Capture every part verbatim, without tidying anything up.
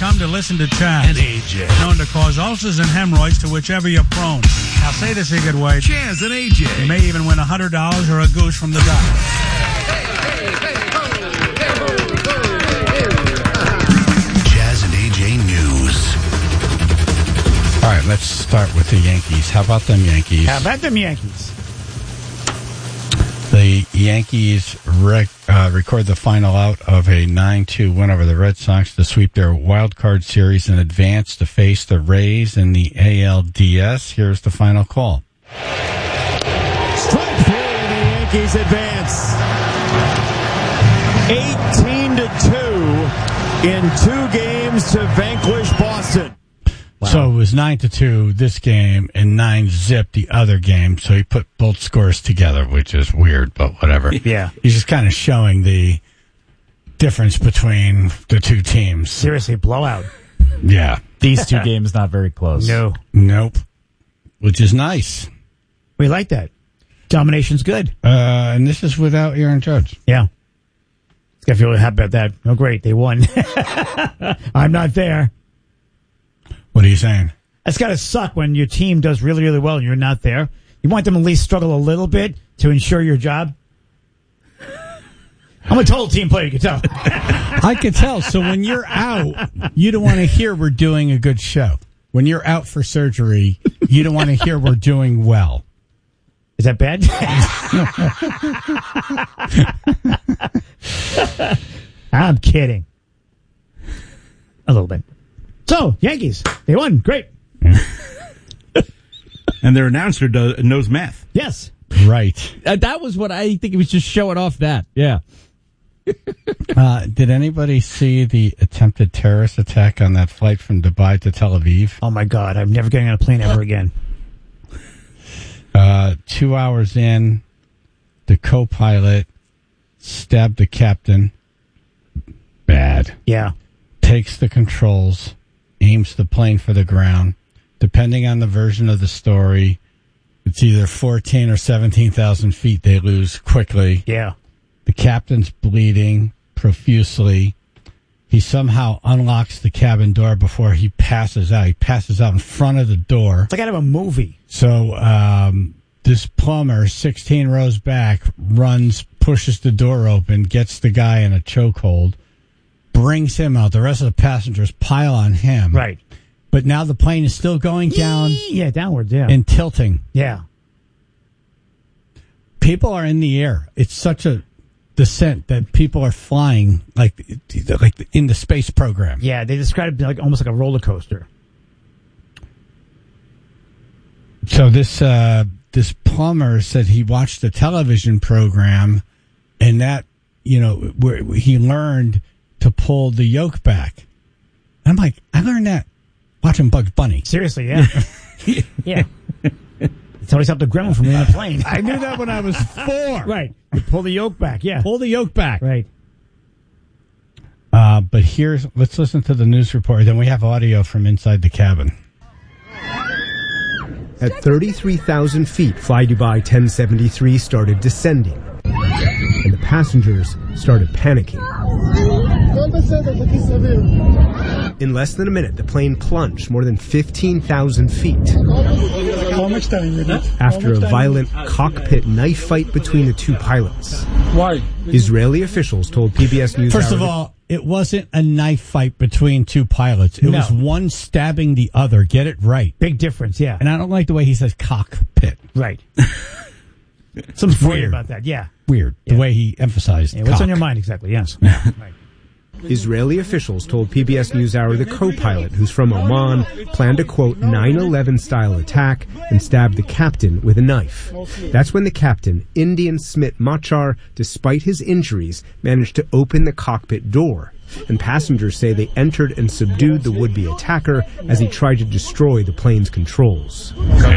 time to listen to Chaz. And A J. Known to cause ulcers and hemorrhoids to whichever you're prone. Now say this a good way. Chaz and A J. You may even win one hundred dollars or a goose from the doc. Chaz and A J News. All right, let's start with the Yankees. How about them Yankees? How about them Yankees? The Yankees rec- uh, record the final out of a nine two win over the Red Sox to sweep their wild card series in advance to face the Rays in the A L D S. Here's the final call. Strike three, and the Yankees advance. eighteen to two in two games to vanquish Boston. Wow. So it was nine to two this game and nine zip the other game. So he put both scores together, which is weird, but whatever. Yeah. He's just kind of showing the difference between the two teams. Seriously, blowout. Yeah. These two games not very close. No. Nope. Which is nice. We like that. Domination's good. Uh, and this is without Aaron Judge. Yeah. I feel really happy about that. Oh, great. They won. I'm not there. What are you saying? It's got to suck when your team does really, really well and you're not there. You want them to at least struggle a little bit to ensure your job. I'm a total team player, you can tell. I can tell. So when you're out, you don't want to hear we're doing a good show. When you're out for surgery, you don't want to hear we're doing well. Is that bad? I'm kidding. A little bit. So, Yankees, they won. Great. And their announcer does, knows math. Yes. Right. Uh, that was what I think. It was just showing off that. Yeah. uh, did anybody see the attempted terrorist attack on that flight from Dubai to Tel Aviv? Oh, my God. I'm never getting on a plane ever again. Uh, two hours in, the co-pilot stabbed the captain. Bad. Yeah. Takes the controls, aims the plane for the ground. Depending on the version of the story, it's either fourteen or seventeen thousand feet they lose quickly. Yeah. The captain's bleeding profusely. He somehow unlocks the cabin door before he passes out. He passes out in front of the door. It's like out of a movie. So um, this plumber, sixteen rows back, runs, pushes the door open, gets the guy in a chokehold, brings him out. The rest of the passengers pile on him. Right. But now the plane is still going down. Yeah, downwards, yeah. And tilting. Yeah. People are in the air. It's such a descent that people are flying like like in the space program. Yeah, they described it like almost like a roller coaster. So this uh, this plumber said he watched a television program, and that you know where he learned to pull the yoke back. I'm like, I learned that watching Bugs Bunny. Seriously, yeah, yeah. It's always up the gremlin from in the plane. I knew that when I was four. Right, you pull the yoke back. Yeah, Pull the yoke back. right. Uh, but here's let's listen to the news report. Then we have audio from inside the cabin. At thirty-three thousand feet, FlyDubai ten seventy-three started descending, and the passengers started panicking. In less than a minute, the plane plunged more than fifteen thousand feet. After a violent cockpit knife fight between the two pilots. Why? Israeli officials told P B S NewsHour... First of all, it wasn't a knife fight between two pilots. It No. was one stabbing the other. Get it right. Big difference, yeah. And I don't like the way he says cockpit. Right. Something Weird weird. about that, yeah. Weird. Yeah. The way he emphasized yeah what's cock. on your mind exactly? Yes. Right. Israeli officials told P B S NewsHour the co-pilot, who's from Oman, planned a, quote, nine eleven style attack and stabbed the captain with a knife. That's when the captain, Indian Smit Machar, despite his injuries, managed to open the cockpit door. And passengers say they entered and subdued the would-be attacker as he tried to destroy the plane's controls.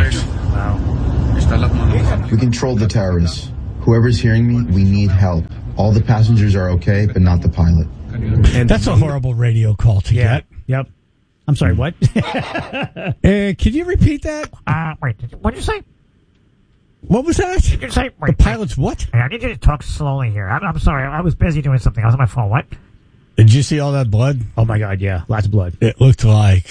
We controlled the terrorists. Whoever's hearing me, we need help. All the passengers are okay, but not the pilot. And That's a horrible radio call to Yeah. get. Yep. I'm sorry, what? Uh, can you repeat that? Uh, wait, did you, what did you say? What was that? Did you say? Wait, The pilot's what? wait, I need you to talk slowly here. I'm, I'm sorry, I was busy doing something. I was on my phone. What? Did you see all that blood? Oh my God, yeah, lots of blood. It looked like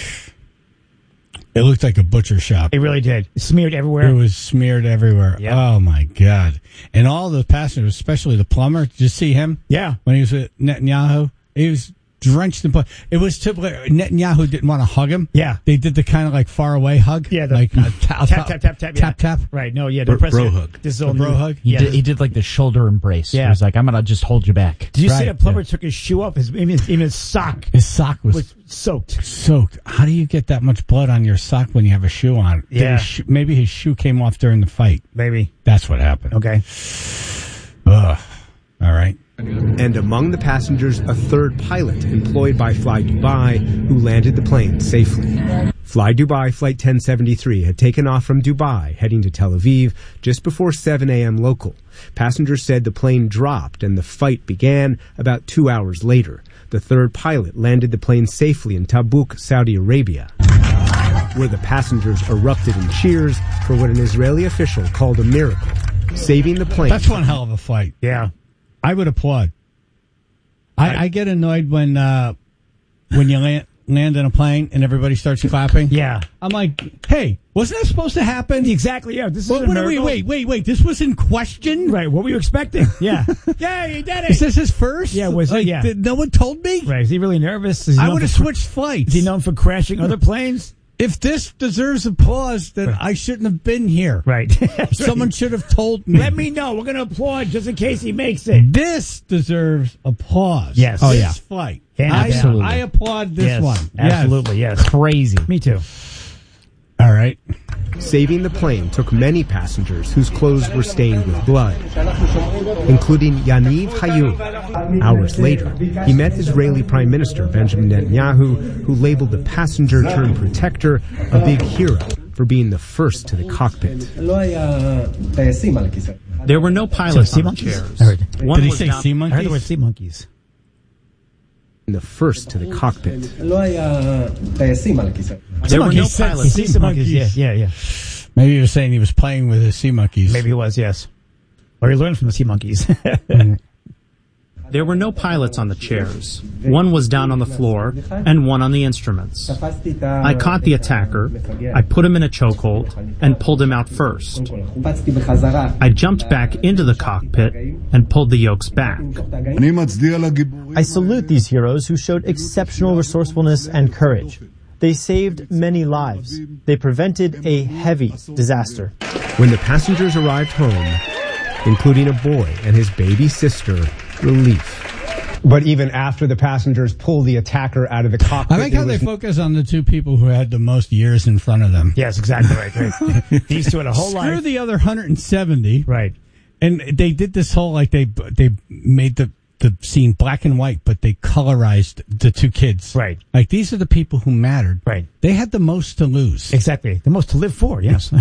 it looked like a butcher shop. It really did. Smeared everywhere. It was smeared everywhere. Yep. Oh my God! And all the passengers, especially the plumber. Did you see him? Yeah. When he was with Netanyahu, he was drenched in blood. It was typical. Netanyahu didn't want to hug him. Yeah. They did the kind of like far away hug. Yeah, the like uh, tap, tap, tap, tap, tap, yeah. tap, tap. Right. No, yeah, the Bro- president. bro hug. This is The all bro new. hug? He, Yeah. did, he did like the shoulder embrace. Yeah. He was like, I'm going to just hold you back. Did you see Right, that plumber yeah. took his shoe off? His even, even his sock His sock was, was soaked. soaked. How do you get that much blood on your sock when you have a shoe on? Did Yeah. his shoe- maybe his shoe came off during the fight. Maybe. That's what happened. Okay. Ugh. All right. And among the passengers, a third pilot employed by Fly Dubai who landed the plane safely. Fly Dubai Flight ten seventy-three had taken off from Dubai, heading to Tel Aviv, just before seven a.m. local. Passengers said the plane dropped and the fight began about two hours later. The third pilot landed the plane safely in Tabuk, Saudi Arabia, where the passengers erupted in cheers for what an Israeli official called a miracle, saving the plane. That's one hell of a fight. Yeah. I would applaud. I, I get annoyed when uh, when you land, land in a plane and everybody starts clapping. Yeah. I'm like, hey, wasn't that supposed to happen? Exactly. Yeah. This is What, a what, wait, miracle. wait, wait, wait. This was in question? Right. What were you expecting? Yeah. Yeah, he did Is it. this his first? Yeah, was it? like, Yeah. did- no one told me? Right. Is he really nervous? Is he I known would have for- switched flights. Is he known for crashing other planes? If this deserves applause, then I shouldn't have been here. Right. Someone should have told me. Let me know. We're going to applaud just in case he makes it. This deserves applause. Yes. This Oh, yeah. flight. Hands I, down. I applaud this Yes, one. absolutely. Yes. Crazy. Me too. All right. Saving the plane took many passengers whose clothes were stained with blood, including Yaniv Hayun. Hours later, he met Israeli Prime Minister Benjamin Netanyahu, who labeled the passenger-turned-protector a big hero for being the first to the cockpit. There were no pilots sea on the monkeys? chairs. I heard. One Did he was say down- sea I heard the monkeys? word sea monkeys. The first to the cockpit. There were no monkeys said pilots. sea Sea monkeys. Yeah, monkeys. yeah, yeah. Maybe he was saying he was playing with his sea monkeys. Maybe he was, yes. Or he learned from the sea monkeys. There were no pilots on the chairs. One was down on the floor, and one on the instruments. I caught the attacker, I put him in a chokehold, and pulled him out first. I jumped back into the cockpit and pulled the yokes back. I salute these heroes who showed exceptional resourcefulness and courage. They saved many lives. They prevented a heavy disaster. When the passengers arrived home, including a boy and his baby sister, relief. But even after the passengers pulled the attacker out of the cockpit, I like how they focus on the two people who had the most years in front of them. Yes, exactly right. right. These two had a whole Screw life. the other one hundred seventy. Right. And they did this whole, like, they they made the, the scene black and white, but they colorized the two kids. Right. Like, these are the people who mattered. Right. They had the most to lose. Exactly. The most to live for, yes.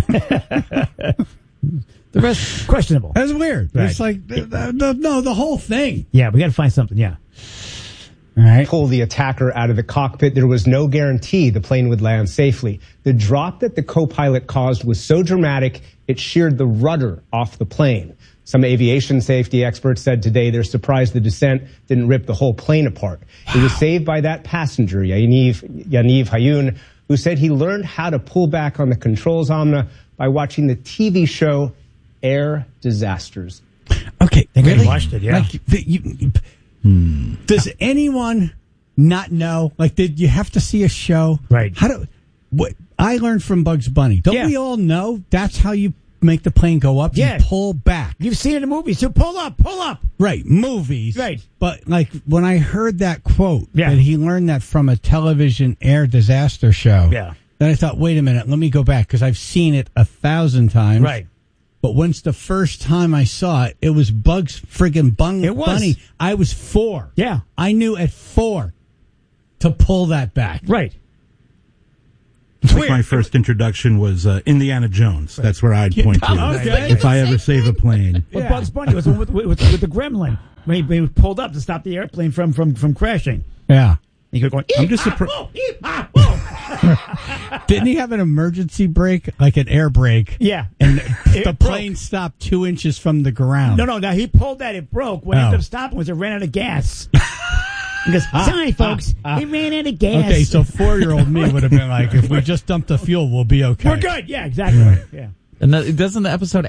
The rest, questionable. That's weird. Right. It's like, the, the, the, no, the whole thing. Yeah, we got to find something, yeah. All right. pull the attacker out of the cockpit. There was no guarantee the plane would land safely. The drop that the co-pilot caused was so dramatic, it sheared the rudder off the plane. Some aviation safety experts said today they're surprised the descent didn't rip the whole plane apart. Wow. It was saved by that passenger, Yaniv, Yaniv Hayun, who said he learned how to pull back on the controls, Amna, by watching the T V show Air Disasters. Okay, I think really? I watched it, yeah. Like, the, you, hmm. Does anyone not know? Like, did you have to see a show? Right. How do? What I learned from Bugs Bunny. Don't Yeah. we all know that's how you make the plane go up? Yeah. You pull back. You've seen it in movies, so pull up, pull up. Right, movies. Right. But, like, when I heard that quote, Yeah. that he learned that from a television air disaster show, Yeah. then I thought, wait a minute, let me go back, because I've seen it a thousand times. Right. But once the first time I saw it, it was Bugs friggin' Bung It was. Bunny. I was four. Yeah. I knew at four to pull that back. Right. It's like my first introduction was uh, Indiana Jones. That's where I'd point to. Okay. If I ever save a plane. But Yeah. Bugs Bunny was with, with, with, with the gremlin when he, when he was pulled up to stop the airplane from, from, from crashing. Yeah. He could go, I'm just surprised. Didn't he have an emergency brake, like an air brake? Yeah. And It the broke. plane stopped two inches from the ground. No, no, no. He pulled that. It broke. What Oh. ended up stopping was it ran out of gas. He goes, sorry, folks. It ran out of gas. Okay, so four-year-old me would have been like, if we just dump the fuel, we'll be okay. We're good. Yeah, exactly. Yeah. And that, doesn't the episode